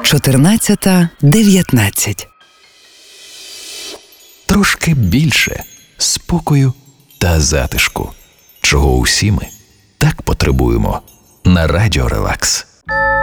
14:19. Трошки більше спокою та затишку, чого усі ми так потребуємо на Радіо Релакс.